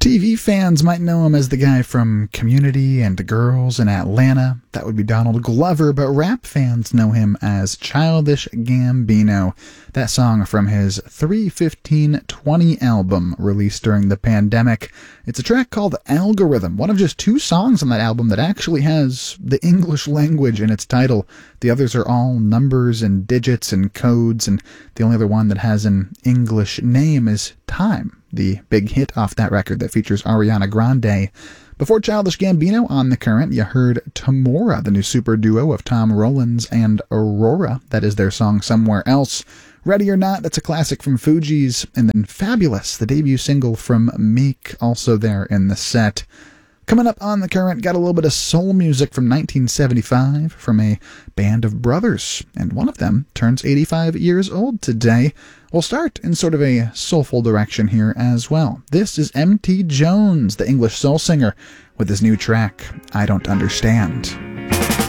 TV fans might know him as the guy from Community and Girls in Atlanta. That would be Donald Glover, but rap fans know him as Childish Gambino. That song from his 3/15/20 album released during the pandemic. It's a track called Algorithm, one of just 2 songs on that album that actually has the English language in its title. The others are all numbers and digits and codes, and the only other one that has an English name is Time, the big hit off that record that features Ariana Grande. Before Childish Gambino, on The Current, you heard Tamora, the new super duo of Tom Rollins and Aurora. That is their song Somewhere Else. Ready or Not, that's a classic from Fugees. And then Fabulous, the debut single from Meek, also there in the set. Coming up on The Current, got a little bit of soul music from 1975 from a band of brothers, and one of them turns 85 years old today. We'll start in sort of a soulful direction here as well. This is M.T. Jones, the English soul singer, with his new track, I Don't Understand.